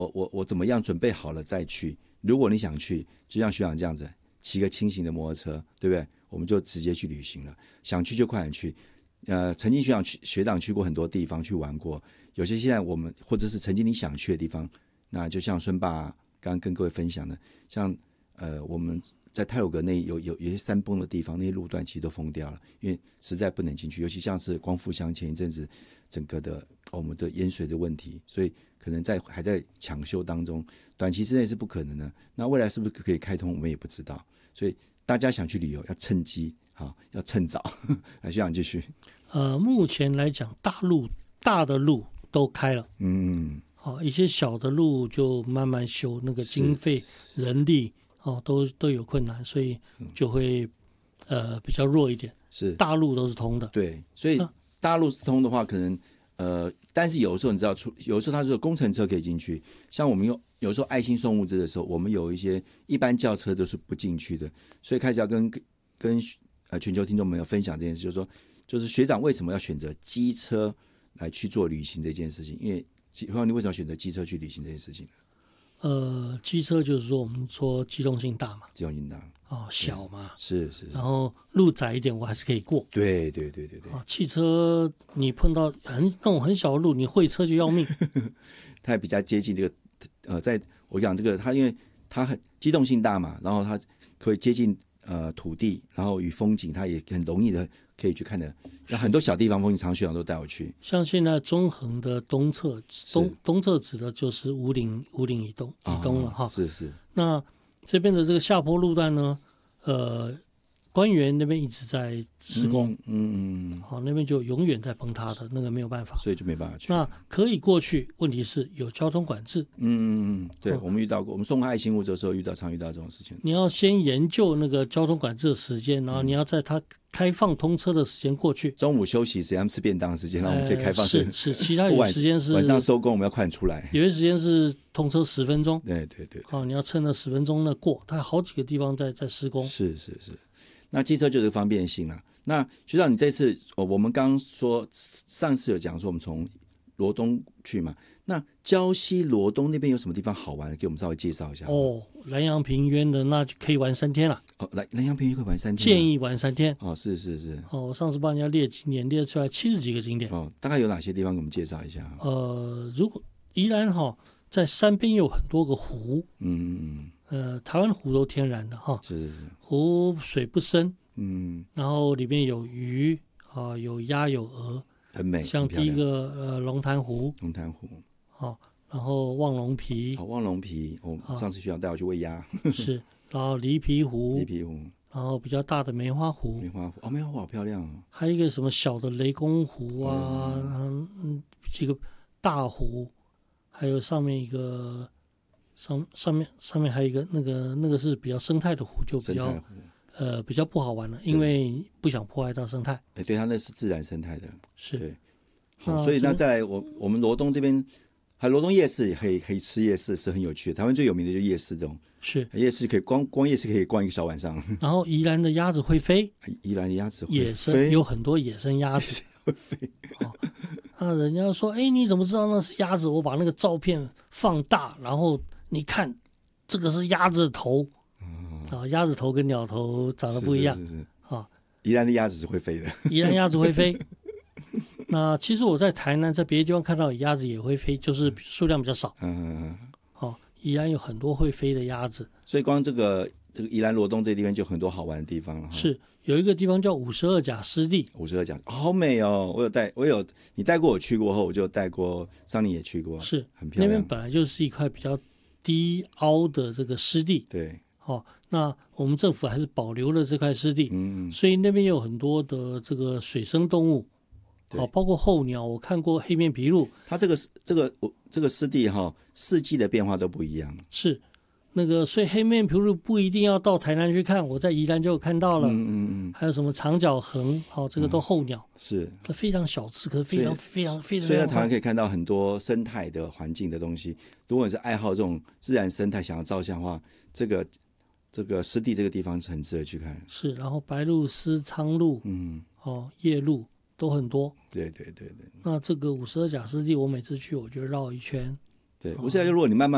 我怎么样准备好了再去。如果你想去，就像学长这样子，骑个轻型的摩托车，对不对？我们就直接去旅行了，想去就快点去。曾经学长去过很多地方去玩过，有些现在我们或者是曾经你想去的地方，那就像孙爸刚刚跟各位分享的，像我们在太鲁阁那有些山崩的地方，那些路段其实都封掉了，因为实在不能进去，尤其像是光复乡前一阵子整个的我们的淹水的问题，所以可能还在抢修当中，短期之内是不可能的。那未来是不是可以开通，我们也不知道。所以大家想去旅游要趁机要趁早。来，学长继续。 目前来讲，大的路都开了，一些小的路就慢慢修，那个经费、人力都有困难，所以就会比较弱一点。 是，大路都是通的。 对，所以大路是通的话，可能但是有时候你知道，有时候它是有工程车可以进去，像我们有时候爱心送物资的时候，我们有一些一般轿车都是不进去的，所以开始要跟全球听众朋友分享这件事，就是说，就是学长为什么要选择机车来去做旅行这件事情？因为学长你为什么要选择机车去旅行这件事情呢？ 机车就是说我们说机动性大嘛， 机动性大小嘛， 是， 然后路窄一点我还是可以过。对。汽车你碰到那种很小的路，你会车就要命。 它也比较接近这个在我讲这个，它因为它很机动性大嘛，然后它可以接近土地，然后与风景，它也很容易的可以去看的。很多小地方风景，常学长都带我去。 像现在中横的东侧，东侧指的就是五岭以东了哈。 是。 那这边的这个下坡路段呢，官员那边一直在施工，那边就永远在崩塌的，那个没有办法， 所以就没办法去。 那可以过去，问题是有交通管制。 对，我们遇到过，我们送爱心物资的时候常遇到这种事情。 你要先研究那个交通管制的时间，然后你要在它开放通车的时间过去。 中午休息时间、吃便当的时间，然后我们可以开放。 是，其他有时间是晚上收工，我们要快点出来。 有些时间是通车10分钟。 对。 你要趁那10分钟过，它好几个地方在施工。 是。那机车就是方便性啦。那学长，你这次我们刚说上次有讲说我们从罗东去嘛，那礁溪罗东那边有什么地方好玩的？给我们稍微介绍一下。 南洋平原的那就可以玩3天了。 南洋平原可以玩3天， 建议玩3天。 是。 我上次帮人家列景点，列出来70几个景点。 大概有哪些地方给我们介绍一下？ 如果宜兰在山边有很多个湖，台湾湖都天然的是。 湖水不深，然后里面有鱼有鸭有鹅， 很美。 像第一个龙潭湖，然后望龙皮，上次学长带我去喂鸭。 是，然后梨皮湖，然后比较大的梅花湖， 梅花湖好漂亮哦。 还有一个什么小的雷公湖啊，几个大湖，还有上面一个上面还有一个那个是比较生态的湖，就比较不好玩了，因为不想破坏到生态。 对，它那是自然生态的。 是。 对。好，所以那再来我们罗东这边，还罗东夜市也可以吃夜市，是很有趣的。台湾最有名的就是夜市这种。 是。 夜市可以光夜市可以逛一个小晚上。 然后宜兰的鸭子会飞。 宜兰的鸭子会飞。 野生有很多野生鸭子会飞。 人家说，你怎么知道那是鸭子？我把那个照片放大，然后你看，这个是鸭子的头。鸭子头跟鸟头长得不一样。 是。宜兰的鸭子是会飞的。 宜兰鸭子会飞。那其实我在台南，在别的地方看到鸭子也会飞，就是数量比较少。宜兰有很多会飞的鸭子， 所以光这个宜兰罗东这地方就很多好玩的地方了。 是，有一个地方叫52甲湿地。 52甲好美哦！你带过我去过后，我就带过桑尼也去过， 是很漂亮。 那边本来就是一块比较低凹的这个湿地。 对。 那我们政府还是保留了这块湿地，所以那边有很多的这个水生动物，包括候鸟，我看过黑面琵鹭。它这个湿地四季的变化都不一样。 是，所以黑面琵鹭不一定要到台南去看，我在宜兰就有看到了。还有什么长角鸻，这个都候鸟。 是， 它非常小只，可是非常非常非常。 所以在台湾可以看到很多生态的环境的东西。如果你是爱好这种自然生态，想要照相的话，这个湿地这个地方是很值得去看。 是，然后白鹭鸶、苍鹭，夜鹭都很多。 对。 那这个52甲湿地，我每次去我就绕一圈。 对，52甲如果你慢慢